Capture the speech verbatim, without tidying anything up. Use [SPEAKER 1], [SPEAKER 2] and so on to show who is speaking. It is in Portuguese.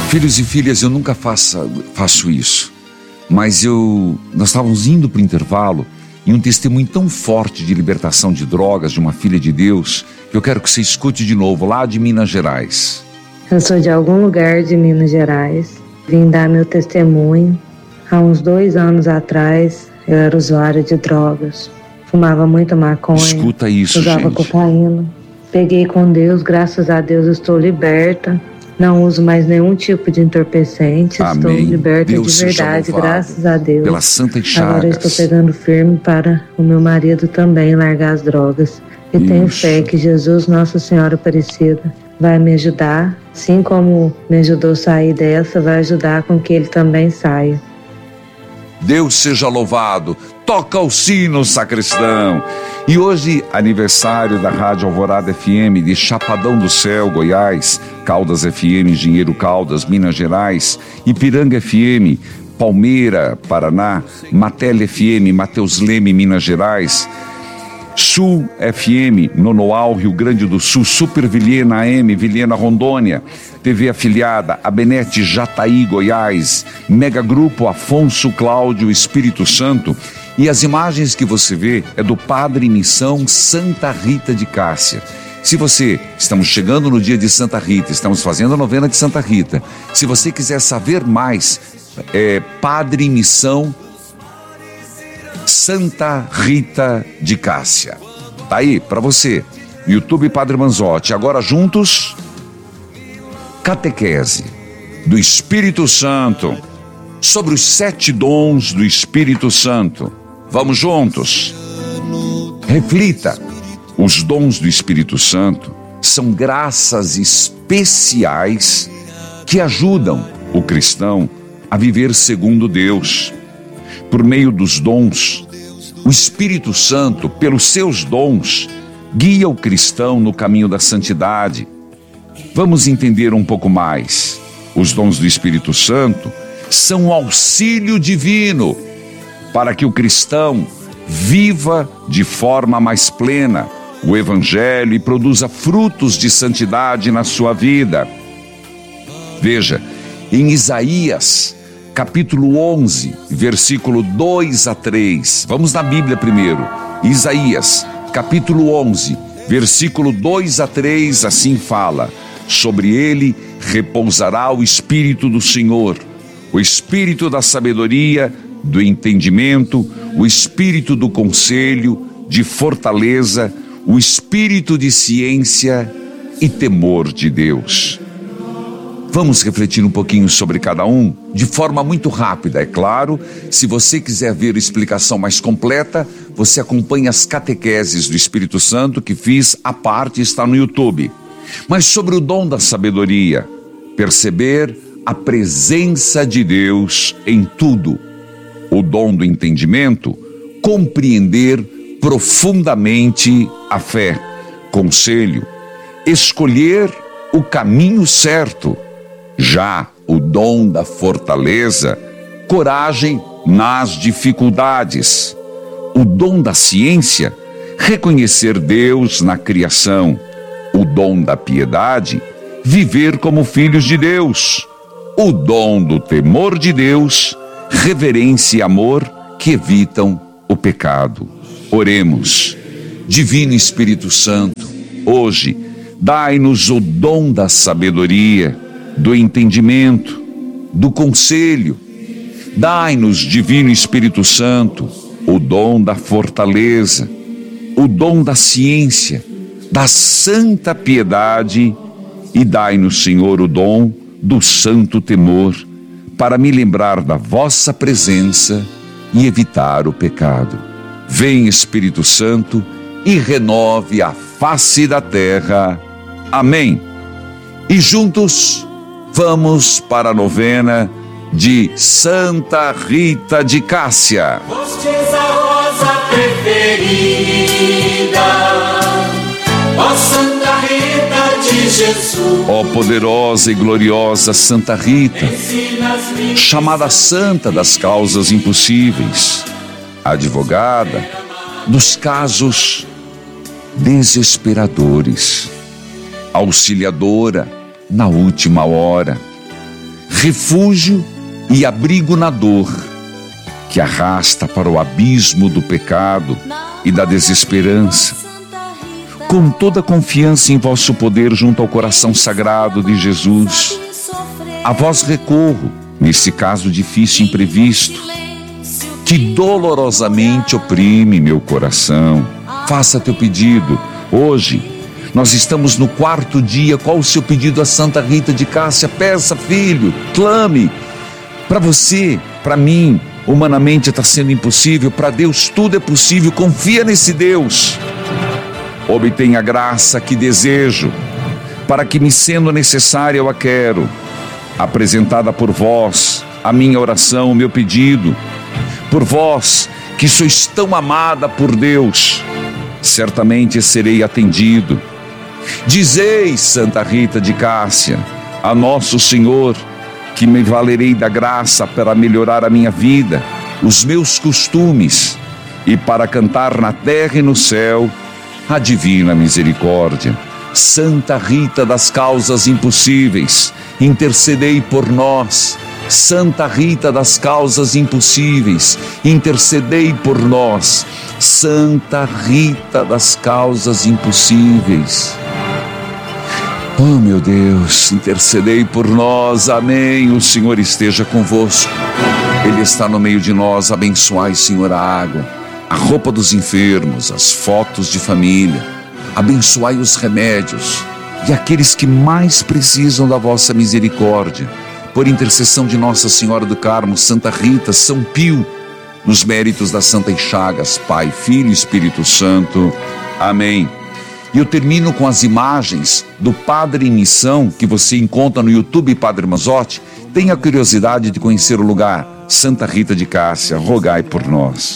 [SPEAKER 1] Filhos e filhas, eu nunca faça, faço isso, mas eu, nós estávamos indo para o intervalo e um testemunho tão forte de libertação de drogas de uma filha de Deus, que eu quero que você escute de novo, lá de Minas Gerais.
[SPEAKER 2] Eu sou de algum lugar de Minas Gerais, vim dar meu testemunho. Há uns dois anos atrás, eu era usuária de drogas, fumava muita maconha,
[SPEAKER 1] escuta isso,
[SPEAKER 2] usava
[SPEAKER 1] gente.
[SPEAKER 2] cocaína. Peguei com Deus, graças a Deus estou liberta. Não uso mais nenhum tipo de entorpecente.
[SPEAKER 1] Amém.
[SPEAKER 2] Estou liberta
[SPEAKER 1] Deus
[SPEAKER 2] de verdade, graças a Deus.
[SPEAKER 1] Pelas santas chagas.
[SPEAKER 2] Agora eu estou pegando firme para o meu marido também largar as drogas. E
[SPEAKER 1] Isso.
[SPEAKER 2] tenho fé que Jesus, Nossa Senhora Aparecida, vai me ajudar. Assim como me ajudou a sair dessa, vai ajudar com que ele também saia.
[SPEAKER 1] Deus seja louvado. Toca o sino, sacristão. E hoje, aniversário da Rádio Alvorada F M de Chapadão do Céu, Goiás, Caldas F M, Engenheiro Caldas, Minas Gerais, Ipiranga F M, Palmeira, Paraná, Matela F M, Mateus Leme, Minas Gerais, Sul F M, Nonoal, Rio Grande do Sul, Super Vilhena A M, Vilhena, Rondônia, T V afiliada, Abenete, Jataí, Goiás, Mega Grupo, Afonso Cláudio, Espírito Santo. E as imagens que você vê é do Padre Missão Santa Rita de Cássia. Se você, estamos chegando no dia de Santa Rita, estamos fazendo a novena de Santa Rita. Se você quiser saber mais, é Padre Missão Santa Rita de Cássia. Tá aí, para você. YouTube Padre Manzotti. Agora juntos, catequese do Espírito Santo, sobre os sete dons do Espírito Santo. Vamos juntos. Reflita. Os dons do Espírito Santo são graças especiais que ajudam o cristão a viver segundo Deus. Por meio dos dons, o Espírito Santo, pelos seus dons, guia o cristão no caminho da santidade. Vamos entender um pouco mais. Os dons do Espírito Santo são um auxílio divino para que o cristão viva de forma mais plena o Evangelho e produza frutos de santidade na sua vida. Veja, em Isaías, capítulo onze, versículo dois a três. Vamos na Bíblia primeiro. Isaías, capítulo onze, versículo dois a três, assim fala: sobre ele repousará o Espírito do Senhor, o Espírito da sabedoria, do entendimento, o Espírito do conselho, de fortaleza, o Espírito de ciência e temor de Deus. Vamos refletir um pouquinho sobre cada um, de forma muito rápida, é claro. Se você quiser ver a explicação mais completa, você acompanha as catequeses do Espírito Santo que fiz à parte, está no YouTube. Mas sobre o dom da sabedoria, perceber a presença de Deus em tudo. O dom do entendimento, compreender profundamente a fé. Conselho, escolher o caminho certo. Já o dom da fortaleza, coragem nas dificuldades. O dom da ciência, reconhecer Deus na criação. O dom da piedade, viver como filhos de Deus. O dom do temor de Deus, reverência e amor que evitam o pecado. Oremos. Divino Espírito Santo, hoje, dai-nos o dom da sabedoria, do entendimento, do conselho. Dai-nos, Divino Espírito Santo, o dom da fortaleza, o dom da ciência, da santa piedade, e dai-nos, Senhor, o dom do santo temor, para me lembrar da vossa presença e evitar o pecado. Vem, Espírito Santo, e renove a face da terra. Amém. E juntos vamos para a novena de Santa Rita de Cássia.
[SPEAKER 3] Fostes a rosa preferida, ó Santa Rita de Jesus.
[SPEAKER 1] Ó poderosa e gloriosa Santa Rita, chamada Santa das causas impossíveis, advogada dos casos desesperadores, auxiliadora na última hora. refúgio e abrigo na dor, que arrasta para o abismo do pecado e da desesperança. Com toda confiança em vosso poder junto ao coração sagrado de Jesus, a vós recorro, nesse caso difícil e imprevisto, que dolorosamente oprime meu coração. Faça teu pedido. Hoje, nós estamos no quarto dia. Qual o seu pedido a Santa Rita de Cássia? Peça, filho, clame. Para você, para mim, humanamente está sendo impossível. Para Deus tudo é possível. Confia nesse Deus. Obtenha a graça que desejo, para que, me sendo necessária, eu a quero. Apresentada por vós, a minha oração, o meu pedido, por vós, que sois tão amada por Deus, certamente serei atendido. Dizeis, Santa Rita de Cássia, a Nosso Senhor, que me valerei da graça para melhorar a minha vida, os meus costumes, e para cantar na terra e no céu a divina misericórdia. Santa Rita das causas impossíveis, intercedei por nós. Santa Rita das causas impossíveis, intercedei por nós. Santa Rita das causas impossíveis. Oh, meu Deus, intercedei por nós. Amém. O Senhor esteja convosco. Ele está no meio de nós. Abençoai, Senhor, a água, a roupa dos enfermos, as fotos de família. Abençoai os remédios e aqueles que mais precisam da vossa misericórdia. Por intercessão de Nossa Senhora do Carmo, Santa Rita, São Pio, nos méritos das Santas Chagas, Pai, Filho e Espírito Santo. Amém. E eu termino com as imagens do Padre em Missão, que você encontra no YouTube Padre Mazzotti. Tenha curiosidade de conhecer o lugar. Santa Rita de Cássia, rogai por nós.